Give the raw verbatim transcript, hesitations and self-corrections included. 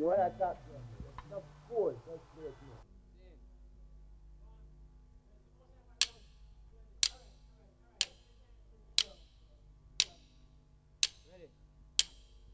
You know what I thought? The force, that's what it meant.